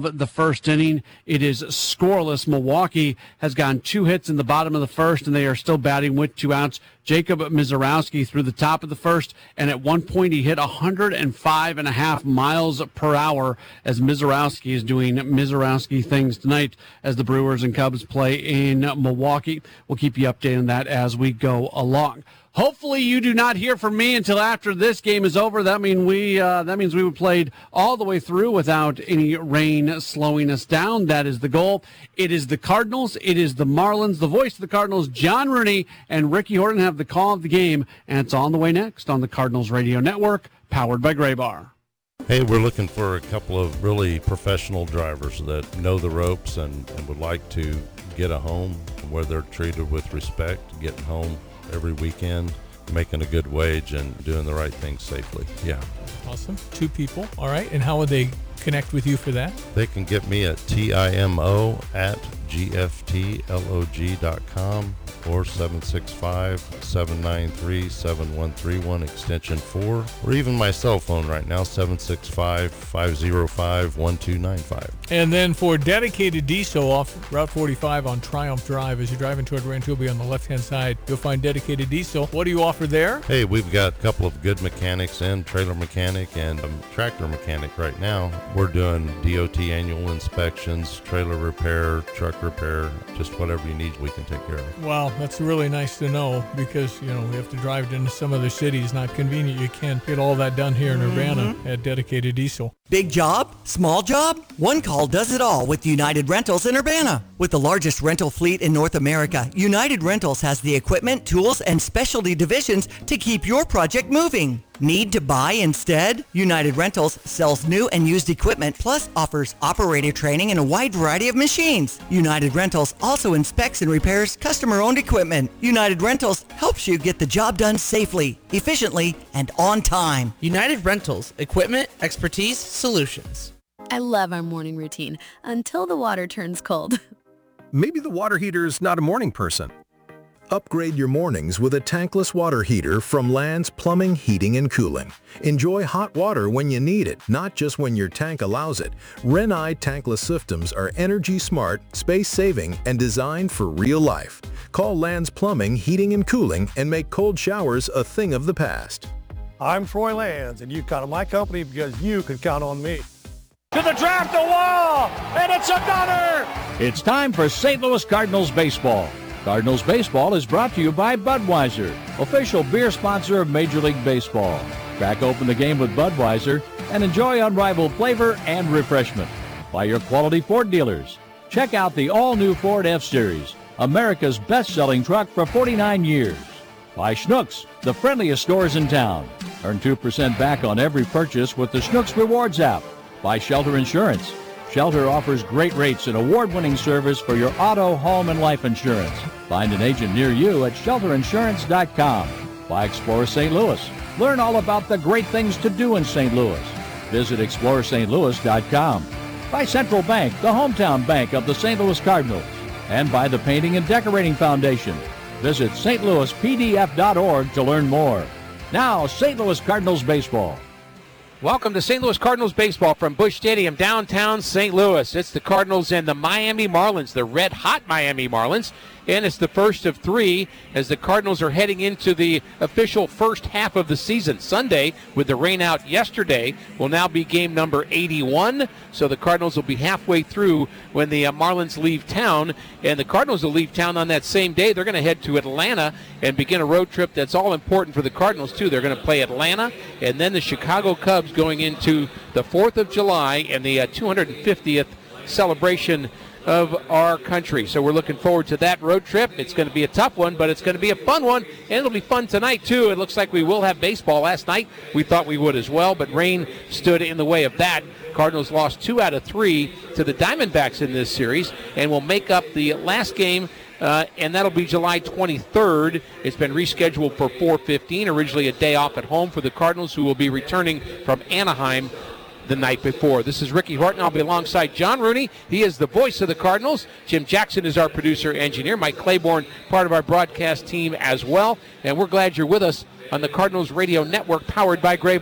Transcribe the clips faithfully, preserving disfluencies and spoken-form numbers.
of the first inning. It is scoreless. Milwaukee has gotten two hits in the bottom of the first, and they are still batting with two outs. Jacob Mizorowski through the top of the first, and at one point he hit one hundred five and a half miles per hour as Mizorowski is doing Mizorowski things tonight as the Brewers and Cubs play in Milwaukee. We'll keep you updated on that as we go along. Hopefully you do not hear from me until after this game is over. That mean we uh, that means we played all the way through without any rain slowing us down. That is the goal. It is the Cardinals. It is the Marlins. The voice of the Cardinals, John Rooney and Ricky Horton, have the call of the game, and it's on the way next on the Cardinals Radio Network, powered by Graybar. Hey, we're looking for a couple of really professional drivers that know the ropes and, and would like to get a home where they're treated with respect, getting home every weekend, making a good wage and doing the right thing safely. Yeah. Awesome. Two people. All right. And how would they connect with you for that? They can get me at T-I-M-O at G F T L O G dot com or seven six five, seven nine three, seven one three one, extension four, or even my cell phone right now, seven six five, five zero five, one two nine five. And then for dedicated diesel off Route forty-five on Triumph Drive, as you're driving toward Rancho Bay on the left-hand side, you'll find dedicated diesel. What do you offer there? Hey, we've got a couple of good mechanics in, trailer mechanic and um, tractor mechanic right now. We're doing D O T annual inspections, trailer repair, truck repair, just whatever you need, we can take care of. Wow, that's really nice to know because, you know, we have to drive into some other cities. Not convenient. You can't get all that done here in Urbana mm-hmm. at dedicated diesel. Big job? Small job? One call does it all with United Rentals in Urbana. With the largest rental fleet in North America, United Rentals has the equipment, tools, and specialty divisions to keep your project moving. Need to buy instead? United Rentals sells new and used equipment, plus offers operator training and a wide variety of machines. United Rentals also inspects and repairs customer-owned equipment. United Rentals helps you get the job done safely, efficiently, and on time. United Rentals. Equipment, expertise, solutions. I love our morning routine until the water turns cold. Maybe the water heater's not a morning person. Upgrade your mornings with a tankless water heater from Land's Plumbing, Heating, and Cooling. Enjoy hot water when you need it, not just when your tank allows it. Renai tankless systems are energy smart, space-saving, and designed for real life. Call Land's Plumbing, Heating, and Cooling and make cold showers a thing of the past. I'm Troy Lands, and you count on my company because you can count on me. To the track, the wall, and it's another! It's time for Saint Louis Cardinals baseball. Cardinals baseball is brought to you by Budweiser, official beer sponsor of Major League Baseball. Crack open the game with Budweiser and enjoy unrivaled flavor and refreshment. By your quality Ford dealers. Check out the all-new Ford F-Series, America's best-selling truck for forty-nine years. By Schnucks, the friendliest stores in town. Earn two percent back on every purchase with the Schnucks Rewards app. By Shelter Insurance. Shelter offers great rates and award-winning service for your auto, home, and life insurance. Find an agent near you at shelter insurance dot com. By Explore Saint Louis. Learn all about the great things to do in Saint Louis. Visit explore saint louis dot com. By Central Bank, the hometown bank of the Saint Louis Cardinals. And by the Painting and Decorating Foundation. Visit s t louis p d f dot org to learn more. Now, Saint Louis Cardinals baseball. Welcome to Saint Louis Cardinals baseball from Busch Stadium, downtown Saint Louis. It's the Cardinals and the Miami Marlins, the red-hot Miami Marlins. And it's the first of three as the Cardinals are heading into the official first half of the season. Sunday, with the rain out yesterday, will now be game number eighty-one. So the Cardinals will be halfway through when the uh, Marlins leave town. And the Cardinals will leave town on that same day. They're going to head to Atlanta and begin a road trip that's all important for the Cardinals, too. They're going to play Atlanta and then the Chicago Cubs going into the fourth of July and the uh, two hundred fiftieth celebration of our country. So we're looking forward to that road trip. It's going to be a tough one, but it's going to be a fun one, and it'll be fun tonight, too. It looks like we will have baseball. Last night we thought we would as well, but rain stood in the way of that. Cardinals lost two out of three to the Diamondbacks in this series, and will make up the last game, uh, and that'll be July twenty-third. It's been rescheduled for four fifteen, originally a day off at home for the Cardinals, who will be returning from Anaheim the night before. This is Ricky Horton. I'll be alongside John Rooney. He is the voice of the Cardinals. Jim Jackson is our producer engineer. Mike Claiborne, part of our broadcast team as well. And we're glad you're with us on the Cardinals Radio Network, powered by Graybar.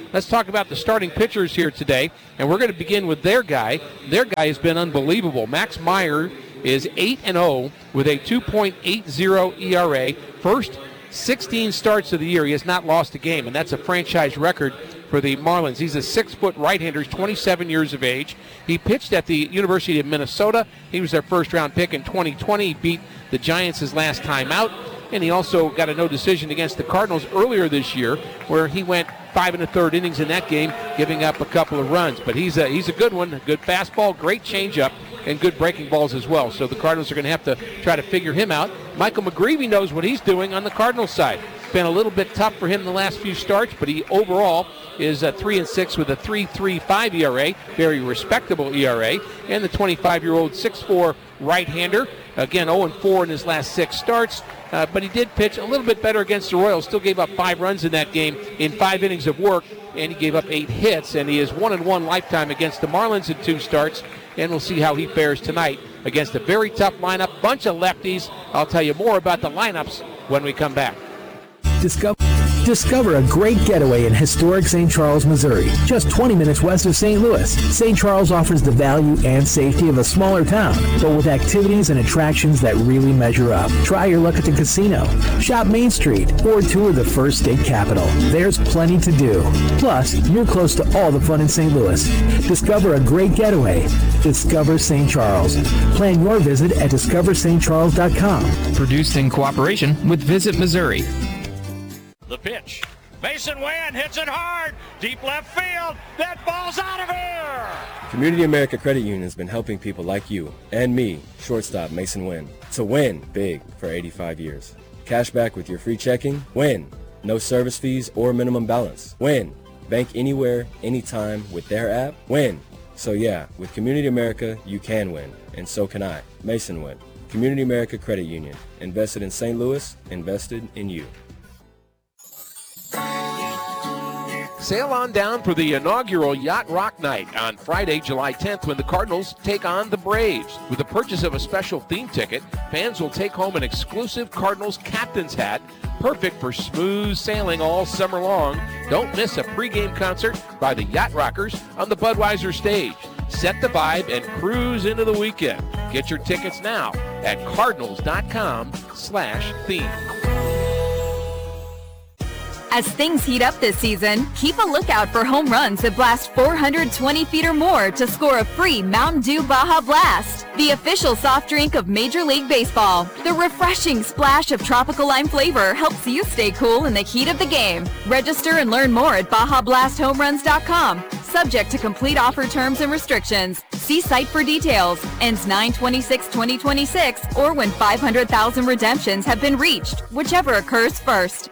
let's talk about the starting pitchers here today. And we're going to begin with their guy. Their guy has been unbelievable. Max Meyer is eight and oh with a two point eight oh E R A. First sixteen starts of the year, he has not lost a game, and that's a franchise record for the Marlins. He's a six-foot right-hander. He's twenty-seven years of age. He pitched at the University of Minnesota. He was their first-round pick in twenty twenty. He beat the Giants his last time out, and he also got a no decision against the Cardinals earlier this year, where he went five and a third innings in that game, giving up a couple of runs. But he's a he's a good one. A good fastball, great changeup, and good breaking balls as well. So the Cardinals are going to have to try to figure him out. Michael McGreevy knows what he's doing on the Cardinals side. Been a little bit tough for him in the last few starts, but he overall is a three and six with a three point three five E R A, very respectable E R A, and the twenty-five-year-old six foot four right-hander, again oh and four in his last six starts, uh, but he did pitch a little bit better against the Royals. Still gave up five runs in that game in five innings of work, and he gave up eight hits, and he is one and one lifetime against the Marlins in two starts, and we'll see how he fares tonight against a very tough lineup, bunch of lefties. I'll tell you more about the lineups when we come back. Discover, discover a great getaway in historic Saint Charles, Missouri, just twenty minutes west of Saint Louis. Saint Charles offers the value and safety of a smaller town, but with activities and attractions that really measure up. Try your luck at the casino, shop Main Street, or tour the first state capital. There's plenty to do. Plus, you're close to all the fun in Saint Louis. Discover a great getaway. Discover Saint Charles. Plan your visit at discover st charles dot com. Produced in cooperation with Visit Missouri. The pitch. Mason Wynn hits it hard. Deep left field. That ball's out of here. Community America Credit Union has been helping people like you and me, shortstop Mason Wynn, to win big for eighty-five years. Cash back with your free checking. Win. No service fees or minimum balance. Win. Bank anywhere, anytime with their app. Win. So yeah, with Community America, you can win. And so can I. Mason Wynn. Community America Credit Union. Invested in Saint Louis. Invested in you. Sail on down for the inaugural Yacht Rock Night on Friday, July tenth, when the Cardinals take on the Braves. With the purchase of a special theme ticket, fans will take home an exclusive Cardinals captain's hat, perfect for smooth sailing all summer long. Don't miss a pregame concert by the Yacht Rockers on the Budweiser stage. Set the vibe and cruise into the weekend. Get your tickets now at cardinals.com slash theme. As things heat up this season, keep a lookout for home runs that blast four hundred twenty feet or more to score a free Mountain Dew Baja Blast, the official soft drink of Major League Baseball. The refreshing splash of tropical lime flavor helps you stay cool in the heat of the game. Register and learn more at baja blast home runs dot com. Subject to complete offer terms and restrictions. See site for details. Ends nine twenty-six twenty twenty-six or when five hundred thousand redemptions have been reached, whichever occurs first.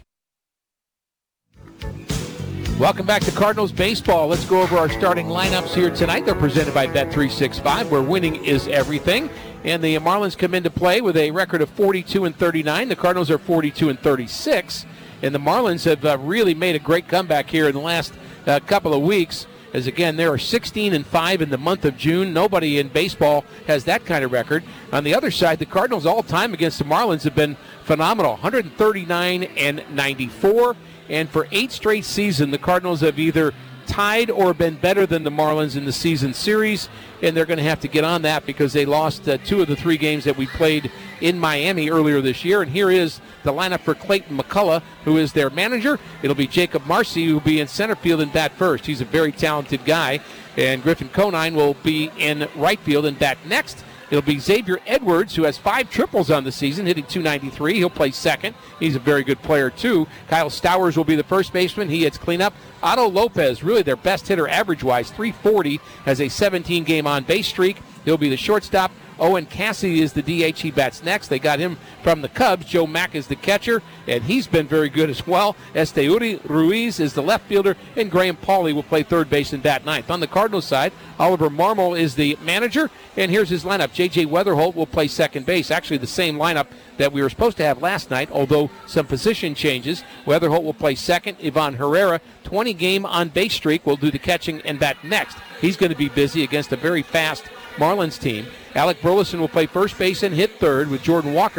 Welcome back to Cardinals Baseball. Let's go over our starting lineups here tonight. They're presented by Bet three sixty-five, where winning is everything. And the Marlins come into play with a record of forty-two and thirty-nine. The Cardinals are forty-two and thirty-six. And the Marlins have uh, really made a great comeback here in the last uh, couple of weeks. As again, they are sixteen and five in the month of June. Nobody in baseball has that kind of record. On the other side, the Cardinals all time against the Marlins have been phenomenal. one thirty-nine and ninety-four. And for eight straight seasons, the Cardinals have either tied or been better than the Marlins in the season series, and they're going to have to get on that because they lost uh, two of the three games that we played in Miami earlier this year. And here is the lineup for Clayton McCullough, who is their manager. It'll be Jacob Marcy, who will be in center field and bat first. He's a very talented guy. And Griffin Conine will be in right field and bat next. It'll be Xavier Edwards, who has five triples on the season, hitting two ninety-three. He'll play second. He's a very good player, too. Kyle Stowers will be the first baseman. He hits cleanup. Otto Lopez, really their best hitter average-wise, three forty, has a seventeen-game on-base streak. He'll be the shortstop. Owen Cassidy is the D H. He bats next. They got him from the Cubs. Joe Mack is the catcher, and he's been very good as well. Esteuri Ruiz is the left fielder, and Graham Pauley will play third base and bat ninth. On the Cardinals side, Oliver Marmol is the manager, and here's his lineup. J J. Weatherholt will play second base. Actually, the same lineup that we were supposed to have last night, although some position changes. Weatherholt will play second. Ivan Herrera, twenty-game on-base streak, will do the catching and bat next. He's going to be busy against a very fast Marlins team. Alec Burleson will play first base and hit third, with Jordan Walker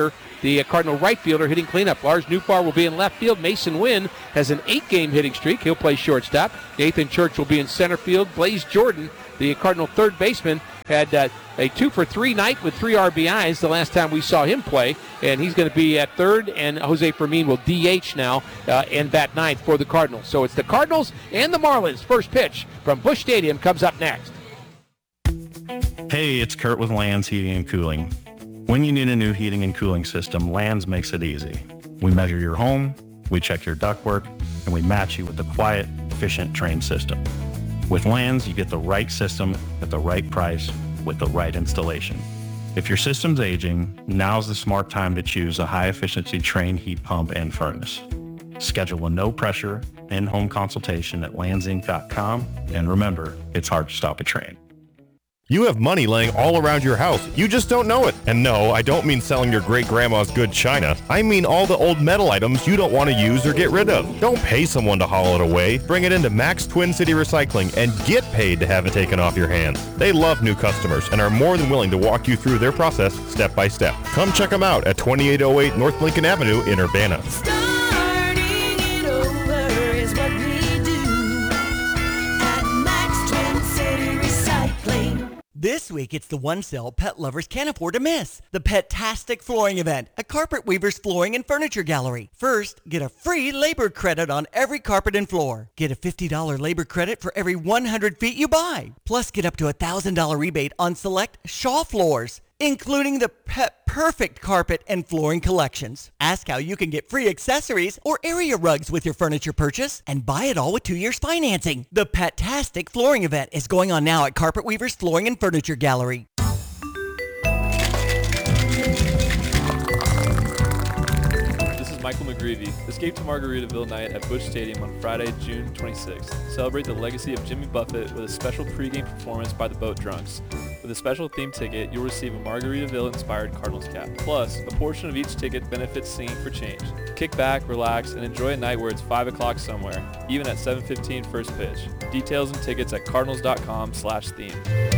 the uh, Cardinal right fielder, hitting cleanup. Lars Newfar will be in left field. Mason Wynn has an eight-game hitting streak. He'll play shortstop. Nathan Church will be in center field. Blaze Jordan, the Cardinal third baseman, had uh, a two for three night with three R B Is the last time we saw him play, and he's going to be at third, and Jose Fermin will D H now uh, and bat ninth for the Cardinals. So it's the Cardinals and the Marlins. First pitch from Busch Stadium comes up next. Hey, it's Kurt with Lands Heating and Cooling. When you need a new heating and cooling system, Lands makes it easy. We measure your home, we check your ductwork, and we match you with the quiet, efficient, trained system. With Lands, you get the right system at the right price with the right installation. If your system's aging, now's the smart time to choose a high-efficiency trained heat pump and furnace. Schedule a no-pressure, in-home consultation at lands inc dot com, and remember, it's hard to stop a train. You have money laying all around your house. You just don't know it. And no, I don't mean selling your great-grandma's good china. I mean all the old metal items you don't want to use or get rid of. Don't pay someone to haul it away. Bring it into Max Twin City Recycling and get paid to have it taken off your hands. They love new customers and are more than willing to walk you through their process step by step. Come check them out at twenty-eight oh eight North Lincoln Avenue in Urbana. This week, it's the one sale pet lovers can't afford to miss. The Pet-tastic Flooring Event at Carpet Weaver's Flooring and Furniture Gallery. First, get a free labor credit on every carpet and floor. Get a fifty dollars labor credit for every one hundred feet you buy. Plus, get up to a one thousand dollars rebate on select Shaw floors, including the Pet Perfect carpet and flooring collections. Ask how you can get free accessories or area rugs with your furniture purchase and buy it all with two years financing. The Pet-tastic Flooring Event is going on now at Carpet Weaver's Flooring and Furniture Gallery. Michael McGreevy. Escape to Margaritaville night at Busch Stadium on Friday, June twenty-sixth. Celebrate the legacy of Jimmy Buffett with a special pregame performance by the Boat Drunks. With a special theme ticket, you'll receive a Margaritaville-inspired Cardinals cap. Plus, a portion of each ticket benefits Singing for Change. Kick back, relax, and enjoy a night where it's five o'clock somewhere, even at seven fifteen first pitch. Details and tickets at cardinals.com slash theme.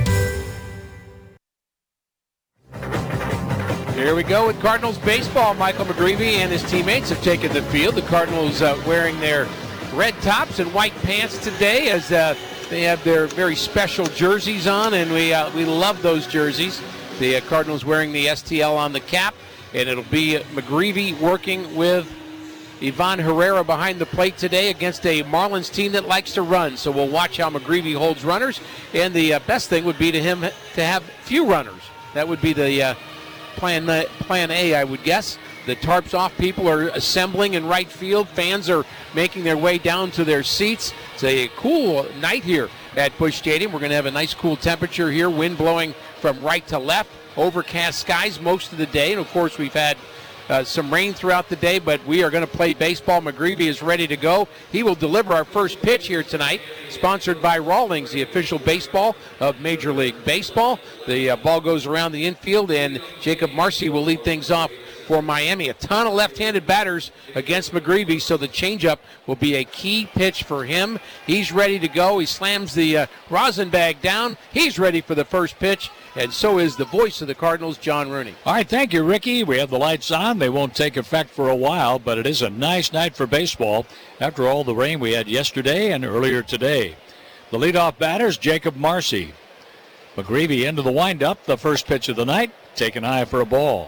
Here we go with Cardinals baseball. Michael McGreevy and his teammates have taken the field. The Cardinals uh, wearing their red tops and white pants today as uh, they have their very special jerseys on, and we uh, we love those jerseys. The uh, Cardinals wearing the S T L on the cap, and it'll be McGreevy working with Ivan Herrera behind the plate today against a Marlins team that likes to run. So we'll watch how McGreevy holds runners, and the uh, best thing would be to him to have few runners. That would be the uh, Plan, uh, plan A, I would guess. The tarps off, people are assembling in right field. Fans are making their way down to their seats. It's a cool night here at Busch Stadium. We're going to have a nice cool temperature here, wind blowing from right to left, overcast skies most of the day. And, of course, we've had uh, some rain throughout the day, but we are going to play baseball. McGreevy is ready to go. He will deliver our first pitch here tonight, sponsored by Rawlings, the official baseball of Major League Baseball. The uh, ball goes around the infield, and Jacob Marcy will lead things off for Miami. A ton of left-handed batters against McGreevy, so the changeup will be a key pitch for him. He's ready to go. He slams the uh, rosin bag down. He's ready for the first pitch, and so is the voice of the Cardinals, John Rooney. All right, thank you, Ricky. We have the lights on. They won't take effect for a while, but it is a nice night for baseball after all the rain we had yesterday and earlier today. The leadoff batter is Jacob Marcy. McGreevy into the windup, the first pitch of the night, taken high for a ball.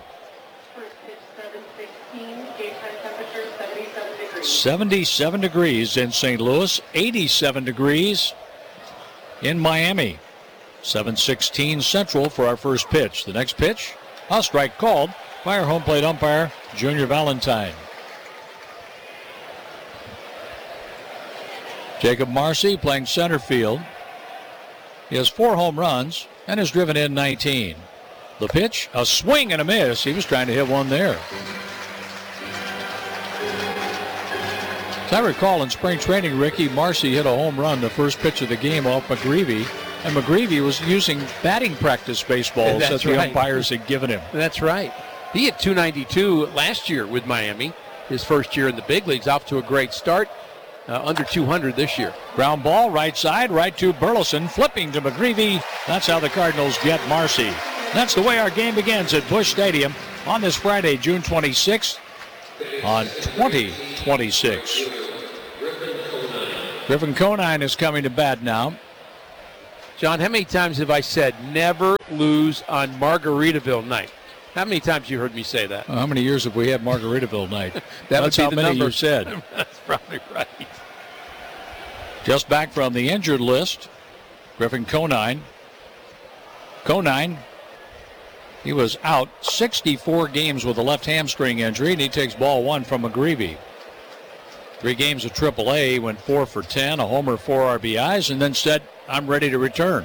seventy-seven degrees in Saint Louis, eighty-seven degrees in Miami. seven sixteen Central for our first pitch. The next pitch, a strike called by our home plate umpire, Junior Valentine. Jacob Marcy playing center field. He has four home runs and has driven in nineteen. The pitch, a swing and a miss. He was trying to hit one there. As I recall, in spring training, Ricky, Marcy hit a home run the first pitch of the game off McGreevy, and McGreevy was using batting practice baseballs that the right. umpires had given him. That's right. He hit two ninety-two last year with Miami, his first year in the big leagues, off to a great start, uh, under two hundred this year. Ground ball, right side, right to Burleson, flipping to McGreevy. That's how the Cardinals get Marcy. That's the way our game begins at Busch Stadium on this Friday, June twenty-sixth, on twenty twenty-six. Griffin Conine is coming to bat now. John, how many times have I said never lose on Margaritaville night? How many times you heard me say that? Well, how many years have we had Margaritaville night? that That's would be how the many number. you said. That's probably right. Just back from the injured list, Griffin Conine. Conine, he was out sixty-four games with a left hamstring injury, and he takes ball one from McGreevy. Three games of triple A, went four for ten, a homer, four R B Is, and then said, I'm ready to return.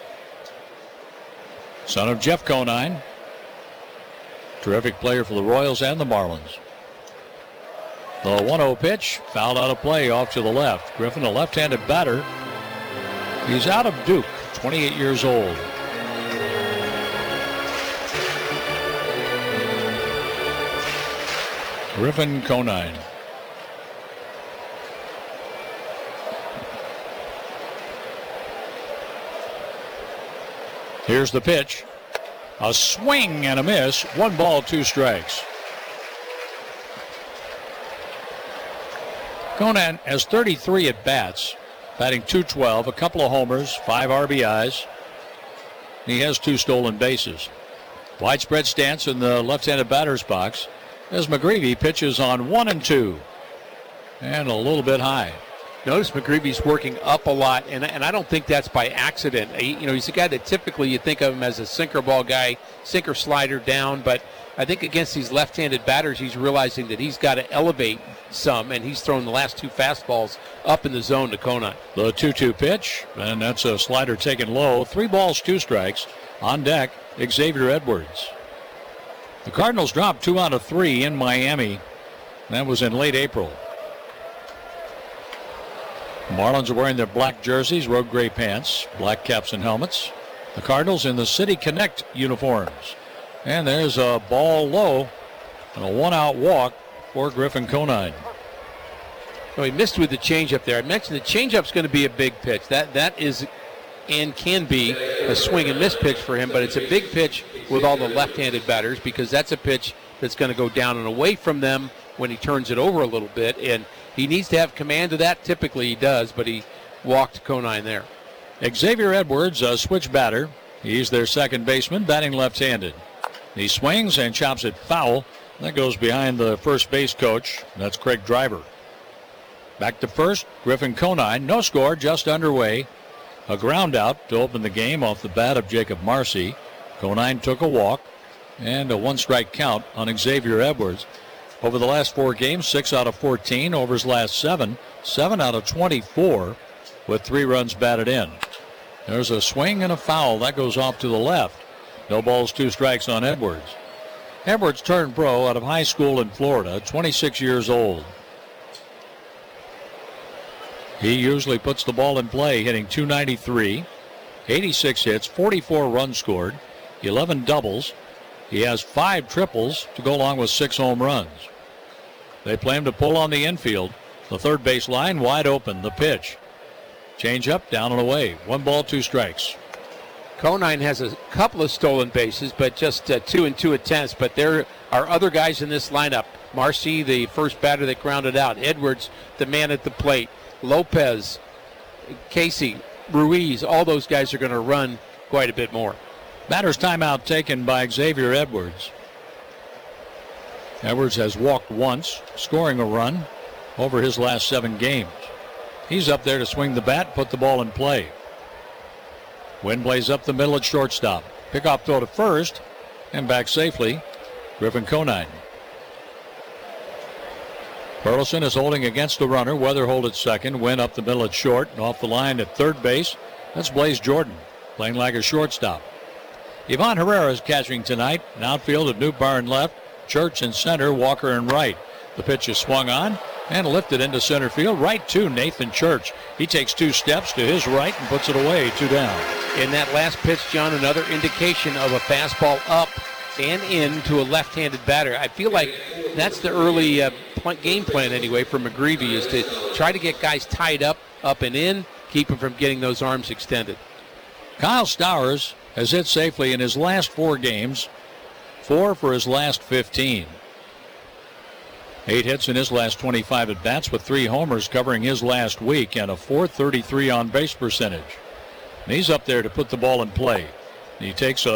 Son of Jeff Conine. Terrific player for the Royals and the Marlins. The one oh pitch, fouled out of play off to the left. Griffin, a left-handed batter. He's out of Duke, twenty-eight years old. Griffin Conine. Here's the pitch. A swing and a miss. One ball, two strikes. Conine has thirty-three at bats, batting two twelve, a couple of homers, five R B Is. He has two stolen bases. Widespread stance in the left-handed batter's box as McGreevy pitches on one and two. And a little bit high. Notice McGreevy's working up a lot, and, and I don't think that's by accident. He, you know, he's a guy that typically you think of him as a sinker ball guy, sinker slider down, but I think against these left-handed batters, he's realizing that he's got to elevate some, and he's thrown the last two fastballs up in the zone to Conine. The two two pitch, and that's a slider taken low. Three balls, two strikes. On deck, Xavier Edwards. The Cardinals dropped two out of three in Miami. That was in late April. Marlins are wearing their black jerseys, road gray pants, black caps and helmets. The Cardinals in the City Connect uniforms. And there's a ball low and a one-out walk for Griffin Conine. Oh, he missed with the changeup there. I mentioned the changeup's going to be a big pitch. That That is and can be a swing and miss pitch for him, but it's a big pitch with all the left-handed batters because that's a pitch that's going to go down and away from them when he turns it over a little bit, and he needs to have command of that. Typically he does, but he walked Conine there. Xavier Edwards, a switch batter. He's their second baseman, batting left-handed. He swings and chops it foul. That goes behind the first base coach. That's Craig Driver. Back to first, Griffin Conine. No score, just underway. A ground out to open the game off the bat of Jacob Marcy. Conine took a walk and a one-strike count on Xavier Edwards. Over the last four games, six out of fourteen. Over his last seven, seven out of twenty-four with three runs batted in. There's a swing and a foul. That goes off to the left. No balls, two strikes on Edwards. Edwards turned pro out of high school in Florida, twenty-six years old. He usually puts the ball in play, hitting two ninety-three, eighty-six hits, forty-four runs scored, eleven doubles. He has five triples to go along with six home runs. They play him to pull on the infield. The third base line wide open. The pitch. Change up, down and away. One ball, two strikes. Conine has a couple of stolen bases, but just uh, two and two attempts. But there are other guys in this lineup. Marcy, the first batter that grounded out. Edwards, the man at the plate. Lopez, Casey, Ruiz, all those guys are going to run quite a bit more. Batter's timeout taken by Xavier Edwards. Edwards has walked once, scoring a run over his last seven games. He's up there to swing the bat, put the ball in play. Wind plays up the middle at shortstop. Pickoff throw to first and back safely. Griffin Conine. Burleson is holding against the runner. Weatherhold at second. Wynn up the middle at short and off the line at third base. That's Blaze Jordan playing like a shortstop. Ivan Herrera is catching tonight. In outfield at Newt Barr in left. Church in center. Walker in right. The pitch is swung on and lifted into center field. Right to Nathan Church. He takes two steps to his right and puts it away. Two down. In that last pitch, John, another indication of a fastball up and in to a left-handed batter. I feel like that's the early uh, game plan anyway for McGreevy, is to try to get guys tied up, up and in, keep them from getting those arms extended. Kyle Stowers has hit safely in his last four games. four for his last fifteen. Eight hits in his last twenty-five at-bats with three homers covering his last week and a four thirty-three on-base percentage. And he's up there to put the ball in play. He takes a